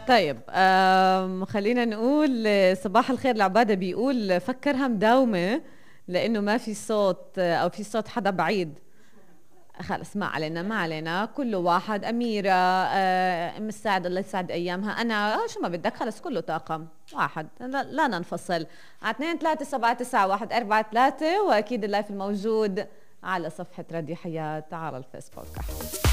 طيب خلينا نقول صباح الخير العبادة بيقول فكرها مداومة لأنه ما في صوت أو في صوت حدا بعيد. خلص ما علينا ما علينا، كل واحد أميرة أم السعد الله يسعد أيامها، أنا شو ما بدك، خلص كله طاقم واحد، لا ننفصل. على 2 3 7 9 1 4 3، وأكيد اللايف الموجود على صفحة راديو حياة على الفيسبوك.